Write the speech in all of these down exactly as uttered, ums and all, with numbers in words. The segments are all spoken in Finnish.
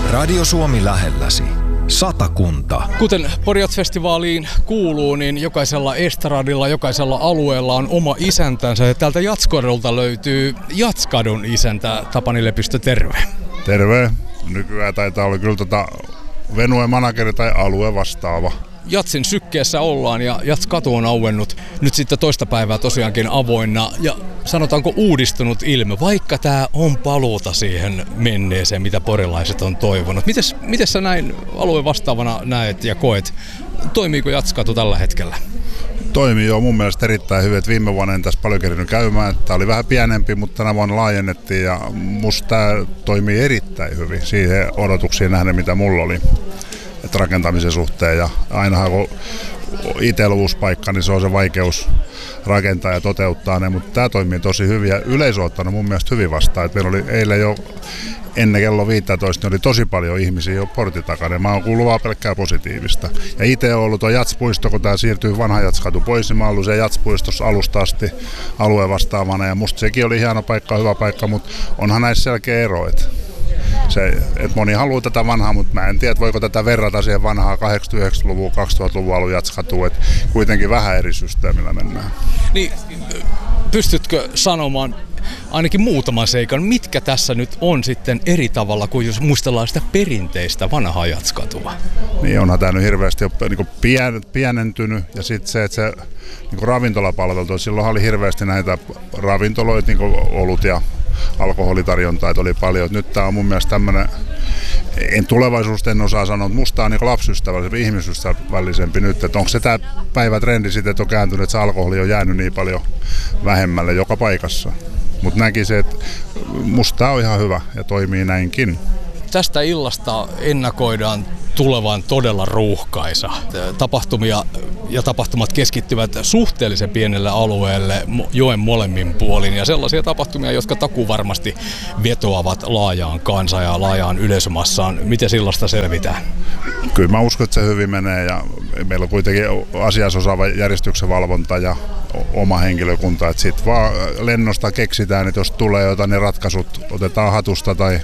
Radio Suomi lähelläsi. Satakunta. Kuten Pori Jats-festivaaliin kuuluu, niin jokaisella estradilla, jokaisella alueella on oma isäntänsä. Ja täältä Jatskadulta löytyy Jatskadun isäntä Tapani Lepistö, terve. Terve. Nykyään taitaa olla kyllä tota venue manageri tai alue vastaava. Jatsin sykkeessä ollaan ja Jatskatu on auennut nyt sitten toista päivää tosiaankin avoinna ja sanotaanko uudistunut ilme, vaikka tämä on paluuta siihen menneeseen, mitä porilaiset on toivonut. Mites, mites sä näin alueen vastaavana näet ja koet, toimiiko Jatskatu tällä hetkellä? Toimii jo mun mielestä erittäin hyvin, että viime vuonna en tässä paljon kerinyt käymään. Tämä oli vähän pienempi, mutta tänä vuonna laajennettiin ja musta tämä toimii erittäin hyvin siihen odotuksiin nähden, mitä mulla oli. Että rakentamisen suhteen ja ainahan kun itsellä uusi paikka, niin se on se vaikeus rakentaa ja toteuttaa ne, mutta tämä toimii tosi hyvin ja yleisö on ottanut mun mielestä hyvin vastaan. Että meillä oli eilen jo ennen kello viisitoista, niin oli tosi paljon ihmisiä jo portin takana ja mä oon kuullut vaan pelkkää positiivista. Ja itse on ollut tuo Jatspuisto, kun tämä siirtyy vanha Jatskatu pois, niin mä oon ollut siellä Jatspuistossa alusta asti alueen vastaavana ja musta sekin oli hieno paikka, hyvä paikka, mutta onhan näissä selkeä ero. Että Se, että moni haluaa tätä vanhaa, mutta mä en tiedä, voiko tätä verrata siihen vanhaa kahdeksankymmentä-yhdeksänkymmentäluvun, kaksituhattaluvun alun Jatskatua, että kuitenkin vähän eri systeemillä mennään. Niin, pystytkö sanomaan ainakin muutaman seikan, mitkä tässä nyt on sitten eri tavalla kuin jos muistellaan sitä perinteistä vanhaa Jatskatua? Niin onhan tämä nyt hirveästi jo niin pien, pienentynyt ja sitten se, että se niin ravintolapalvelu, silloin oli hirveästi näitä ravintoloita, niin olut ja alkoholitarjontaa oli paljon. Nyt tämä on mun mielestä tämmöinen, en tulevaisuudesta en osaa sanoa, mutta musta on niin lapsiystävällisempi, ihmisystävällisempi nyt. Että onko se tämä päivätrendi sitten, että on kääntynyt, että se alkoholi on jäänyt niin paljon vähemmälle joka paikassa. Mutta näkisin, että musta tämä on ihan hyvä ja toimii näinkin. Tästä illasta ennakoidaan tulevan todella ruuhkaisa. Tapahtumia ja tapahtumat keskittyvät suhteellisen pienelle alueelle joen molemmin puolin ja sellaisia tapahtumia, jotka takuvarmasti vetoavat laajaan kansaan ja laajaan yleisömassaan. Miten illasta selvitään? Kyllä mä uskon, että se hyvin menee ja meillä on kuitenkin asiassa osaava järjestyksen valvonta ja oma henkilökunta, että sitten vaan lennosta keksitään, että jos tulee jotain, niin ratkaisut otetaan hatusta tai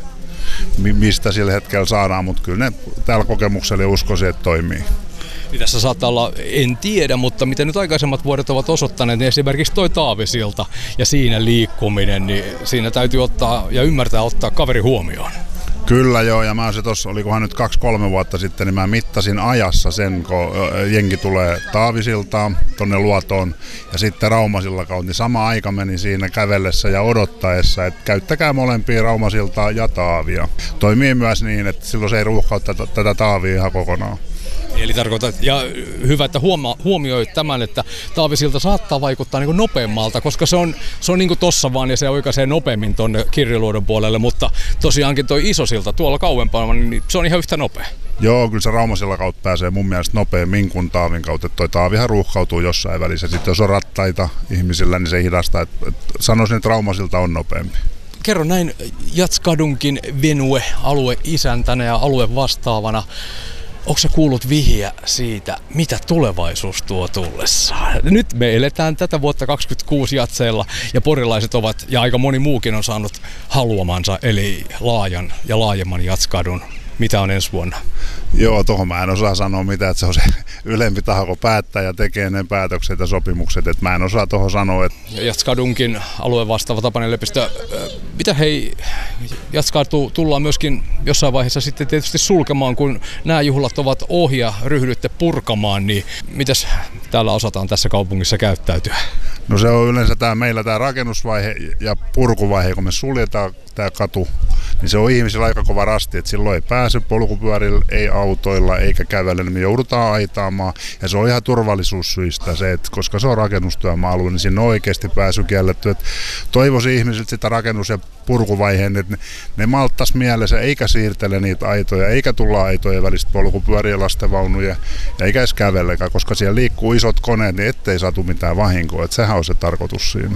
mistä sillä hetkellä saadaan, mutta kyllä ne tällä kokemuksella uskoisin, että toimii. Niin tässä saattaa olla, en tiedä, mutta mitä nyt aikaisemmat vuodet ovat osoittaneet, niin esimerkiksi toi Taavisilta ja siinä liikkuminen, niin siinä täytyy ottaa ja ymmärtää ottaa kaveri huomioon. Kyllä joo, ja mä se tossa, olikohan nyt kaksi-kolme vuotta sitten, niin mä mittasin ajassa sen, kun jengi tulee Taavisiltaan tonne Luotoon ja sitten Raumasilla kautta, niin sama aika meni siinä kävellessä ja odottaessa, että käyttäkää molempia Raumasiltaa ja Taavia. Toimii myös niin, että silloin se ei ruuhkautta tätä Taavia ihan kokonaan. Eli tarkoitat, ja hyvä, että huoma, huomioit tämän, että Taavisilta saattaa vaikuttaa niin kuin nopeammalta, koska se on, se on niin kuin tossa vaan ja se oikaisee nopeammin tuonne Kirriluodon puolelle, mutta tosiaankin toi Isosilta tuolla kauempana, niin se on ihan yhtä nopea. Joo, kyllä se Raumasilla kautta pääsee mun mielestä nopeammin kuin Taavin kautta, että toi Taavihan ruuhkautuu jossain välissä. Sitten jos on rattaita ihmisillä, niin se hidastaa, että sanoisin, että Raumasilta on nopeampi. Kerro näin Jatskadunkin venue alue isäntänä ja alue vastaavana. Onko sä kuullut vihiä siitä, mitä tulevaisuus tuo tullessaan? Nyt me eletään tätä vuotta kaksikymmentäkuusi jatseilla ja porilaiset ovat, ja aika moni muukin on saanut haluamansa, eli laajan ja laajemman Jatskadun. Mitä on ensi vuonna? Joo, tuohon mä en osaa sanoa mitä, että se on se ylempi taho, kun päättää ja tekee ne päätökset ja sopimukset, että mä en osaa tuohon sanoa. Että Jatskadunkin alueen vastaava Tapani Lepistö, mitä hei, Jatskadu tullaan myöskin jossain vaiheessa sitten tietysti sulkemaan, kun nämä juhlat ovat ohi ja ryhdytte purkamaan, niin mitäs täällä osataan tässä kaupungissa käyttäytyä? No se on yleensä tää, meillä tämä rakennusvaihe ja purkuvaihe, kun me suljetaan tämä katu, niin se on ihmisillä aika kova rasti, että silloin ei pääse polkupyörillä, ei autoilla eikä kävellä, niin me joudutaan aitaamaan. Ja se on ihan turvallisuussyistä se, että koska se on rakennustyömaa-alue, niin sinne on oikeasti pääsy kielletty. Että toivoisin ihmisiltä sitä rakennus- ja purkuvaiheen, että ne, ne malttas mielessä eikä siirtele niitä aitoja, eikä tulla aitojen välistä polkupyöriä, lastenvaunuja, eikä edes kävelläkään, koska siellä liikkuu isot koneet, niin ettei saatu mitään vahinkoa. Että sehän on se tarkoitus siinä.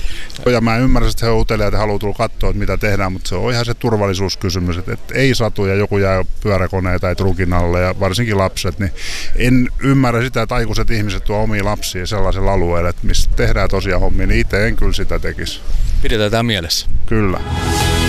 Ja mä ymmärrän, että he on uteliaita ja haluaa tulla katsoa, että mitä tehdään, mutta se on ihan se turvallisuuskysymys, että, että ei satu ja joku jää pyöräkoneen tai trukin alle ja varsinkin lapset, niin en ymmärrä sitä, että aikuiset ihmiset tuo omia lapsia sellaisella alueella, että missä tehdään tosiaan hommia, niin itse en kyllä sitä tekisi. Pidetään tämä mielessä. Kyllä.